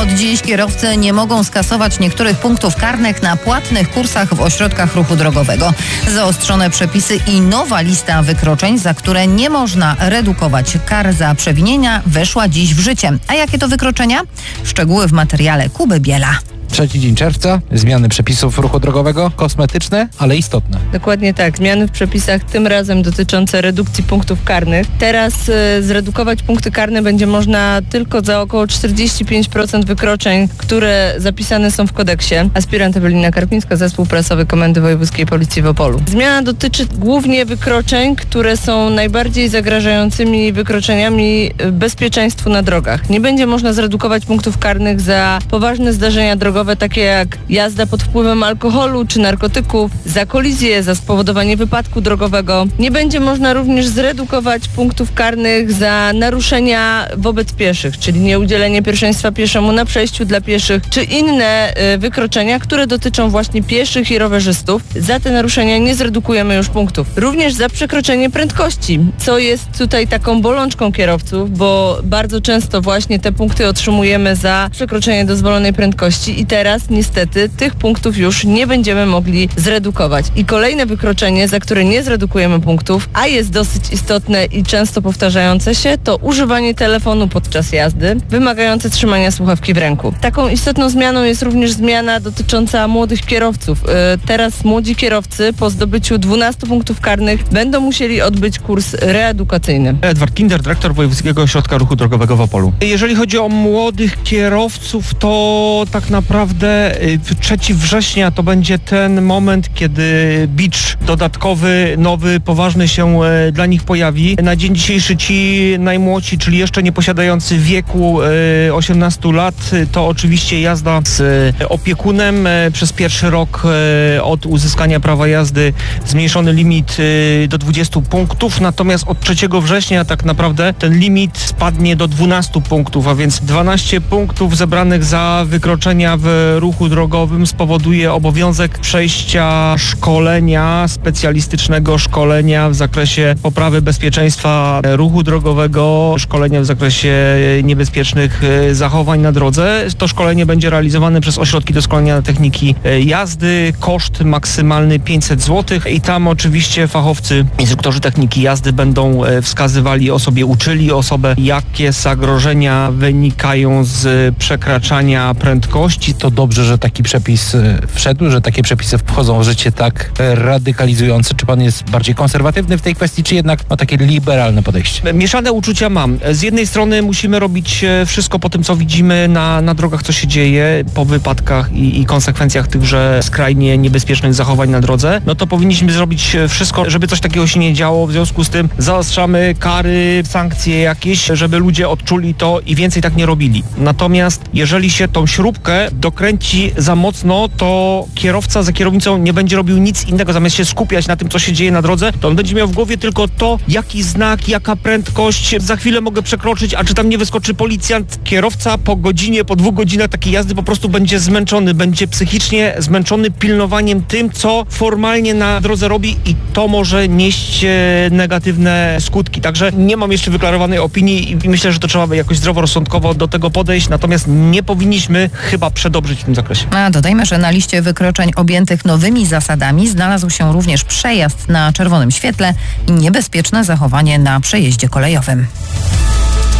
Od dziś kierowcy nie mogą skasować niektórych punktów karnych na płatnych kursach w ośrodkach ruchu drogowego. Zaostrzone przepisy i nowa lista wykroczeń, za które nie można redukować kar za przewinienia, weszła dziś w życie. A jakie to wykroczenia? Szczegóły w materiale Kuby Biela. Trzeci dzień czerwca, zmiany przepisów ruchu drogowego, kosmetyczne, ale istotne. Dokładnie tak, zmiany w przepisach tym razem dotyczące redukcji punktów karnych. Teraz zredukować punkty karne będzie można tylko za około 45% wykroczeń, które zapisane są w kodeksie. Aspirant Ewelina Karpińska, zespół prasowy Komendy Wojewódzkiej Policji w Opolu. Zmiana dotyczy głównie wykroczeń, które są najbardziej zagrażającymi wykroczeniami bezpieczeństwu na drogach. Nie będzie można zredukować punktów karnych za poważne zdarzenia drogowe, takie jak jazda pod wpływem alkoholu czy narkotyków, za kolizję, za spowodowanie wypadku drogowego. Nie będzie można również zredukować punktów karnych za naruszenia wobec pieszych, czyli nieudzielenie pierwszeństwa pieszemu na przejściu dla pieszych, czy inne wykroczenia, które dotyczą właśnie pieszych i rowerzystów. Za te naruszenia nie zredukujemy już punktów. Również za przekroczenie prędkości, co jest tutaj taką bolączką kierowców, bo bardzo często właśnie te punkty otrzymujemy za przekroczenie dozwolonej prędkości i teraz niestety tych punktów już nie będziemy mogli zredukować. I kolejne wykroczenie, za które nie zredukujemy punktów, a jest dosyć istotne i często powtarzające się, to używanie telefonu podczas jazdy, wymagające trzymania słuchawki w ręku. Taką istotną zmianą jest również zmiana dotycząca młodych kierowców. Teraz młodzi kierowcy po zdobyciu 12 punktów karnych będą musieli odbyć kurs reedukacyjny. Edward Kinder, dyrektor Wojewódzkiego Ośrodka Ruchu Drogowego w Opolu. Jeżeli chodzi o młodych kierowców, to tak naprawdę 3 września to będzie ten moment, kiedy bicz dodatkowy, nowy, poważny się dla nich pojawi. Na dzień dzisiejszy ci najmłodsi, czyli jeszcze nie posiadający wieku 18 lat, to oczywiście jazda z opiekunem. Przez pierwszy rok od uzyskania prawa jazdy zmniejszony limit do 20 punktów, natomiast od 3 września tak naprawdę ten limit spadnie do 12 punktów, a więc 12 punktów zebranych za wykroczenia w ruchu drogowym spowoduje obowiązek przejścia szkolenia, specjalistycznego szkolenia w zakresie poprawy bezpieczeństwa ruchu drogowego, szkolenia w zakresie niebezpiecznych zachowań na drodze. To szkolenie będzie realizowane przez ośrodki doskonalenia techniki jazdy. Koszt maksymalny 500 zł i tam oczywiście fachowcy, instruktorzy techniki jazdy będą wskazywali osobie, uczyli osobę, jakie zagrożenia wynikają z przekraczania prędkości. To dobrze, że taki przepis wszedł, że takie przepisy wchodzą w życie tak radykalizujące. Czy pan jest bardziej konserwatywny w tej kwestii, czy jednak ma takie liberalne podejście? Mieszane uczucia mam. Z jednej strony musimy robić wszystko po tym, co widzimy na drogach, co się dzieje, po wypadkach i konsekwencjach tychże skrajnie niebezpiecznych zachowań na drodze. No to powinniśmy zrobić wszystko, żeby coś takiego się nie działo. W związku z tym zaostrzamy kary, sankcje jakieś, żeby ludzie odczuli to i więcej tak nie robili. Natomiast jeżeli się tą śrubkę dokręci za mocno, to kierowca za kierownicą nie będzie robił nic innego, zamiast się skupiać na tym, co się dzieje na drodze, to on będzie miał w głowie tylko to, jaki znak, jaka prędkość, za chwilę mogę przekroczyć, a czy tam nie wyskoczy policjant. Kierowca po godzinie, po 2 godzinach takiej jazdy po prostu będzie zmęczony, będzie psychicznie zmęczony pilnowaniem tym, co formalnie na drodze robi i to może nieść negatywne skutki. Także nie mam jeszcze wyklarowanej opinii i myślę, że to trzeba by jakoś zdroworozsądkowo do tego podejść, natomiast nie powinniśmy chyba przedobrzyć w tym zakresie. A dodajmy, że na liście wykroczeń objętych nowymi zasadami znalazł się również przejazd na czerwonym świetle i niebezpieczne zachowanie na przejeździe kolejowym.